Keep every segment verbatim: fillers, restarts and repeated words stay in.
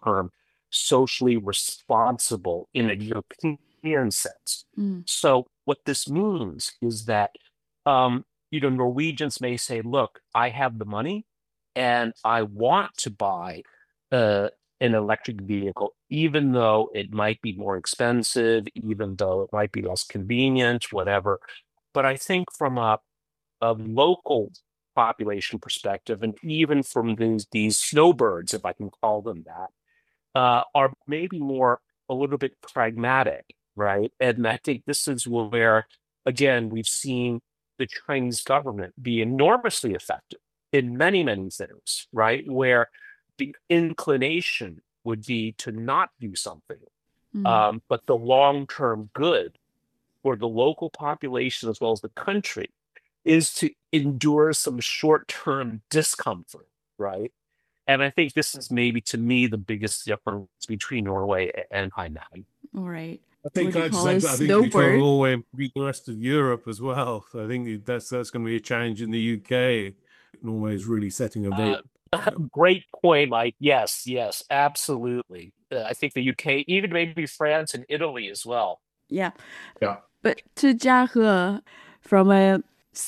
term socially responsible in a European sense. Mm. So what this means is that um, you know, Norwegians may say, look, I have the money and I want to buy uh, an electric vehicle, even though it might be more expensive, even though it might be less convenient, whatever. But I think from a, a local population perspective, and even from these, these snowbirds, if I can call them that, uh, are maybe more a little bit pragmatic, right? And I think this is where, again, we've seen the Chinese government be enormously effective in many, many things, right? Where the inclination would be to not do something, Mm. um, but the long-term good for the local population as well as the country is to endure some short-term discomfort, right? And I think this is maybe to me the biggest difference between Norway and Hainan. All right. I think What do you I'd call say, it? I think we cover Snowbird? all the way the rest of Europe as well. So I think that's that's going to be a change in the U K. Norway is really setting a very Uh, great point, Mike. Yes, yes, absolutely. Uh, I think the U K, even maybe France and Italy as well. Yeah. yeah. But to Jiahe, from a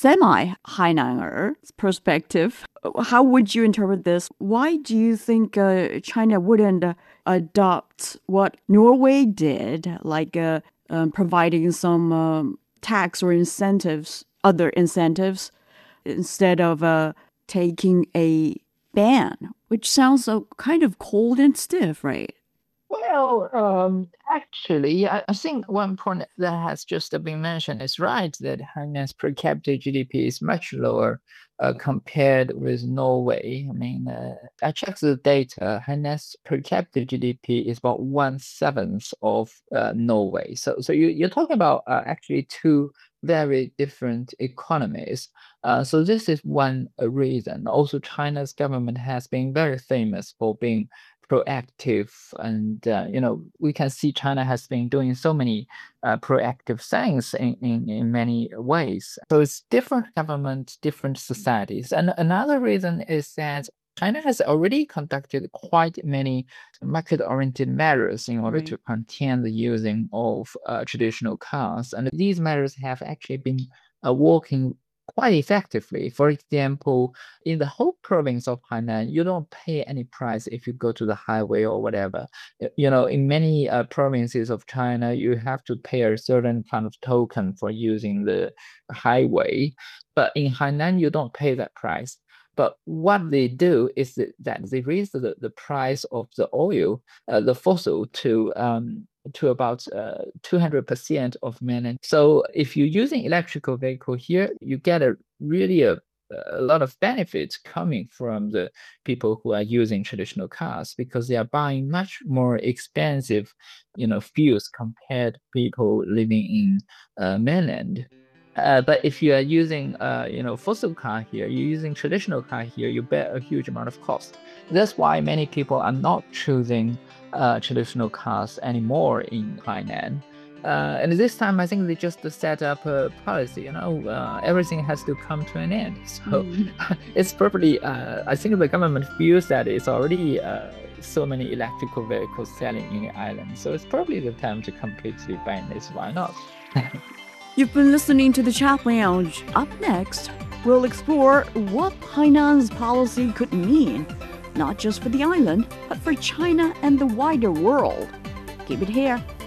semi-Hainanger perspective, how would you interpret this? Why do you think uh, China wouldn't uh, adopt what Norway did, like uh, um, providing some um, tax or incentives, other incentives, instead of uh, taking a ban, which sounds uh, kind of cold and stiff, right? Well, um, actually, I, I think one point that has just been mentioned is right, that Hainan's per capita G D P is much lower uh, compared with Norway. I mean, uh, I checked the data. Hainan's per capita G D P is about one seventh of uh, Norway. So, so you, you're talking about uh, actually two very different economies. Uh, so this is one uh, reason. Also, China's government has been very famous for being proactive, and uh, you know, we can see China has been doing so many uh, proactive things in, in in many ways. So it's different governments, different societies. And another reason is that China has already conducted quite many market-oriented measures in order Right. to contain the using of uh, traditional cars, and these measures have actually been uh, working quite effectively. For example, in the whole province of Hainan, you don't pay any price if you go to the highway or whatever. Y- You know, in many uh, provinces of China, you have to pay a certain kind of token for using the highway. But in Hainan, you don't pay that price. But what they do is that, that they raise the, the price of the oil, uh, the fossil, to um, to about uh, two hundred percent of mainland. So if you're using electrical vehicle here, you get a really a, a lot of benefits coming from the people who are using traditional cars, because they are buying much more expensive, you know, fuels compared to people living in uh, mainland. Uh, but if you are using, uh, you know, fossil car here, you're using traditional car here, you bear a huge amount of cost. That's why many people are not choosing uh, traditional cars anymore in Hainan. Uh, and this time, I think they just set up a policy. You know, uh, everything has to come to an end. So Mm. it's probably, uh, I think the government feels that it's already uh, so many electrical vehicles selling in the island. So it's probably the time to completely ban this. Why not? You've been listening to the Chat Lounge. Up next, we'll explore what Hainan's policy could mean, not just for the island, but for China and the wider world. Keep it here.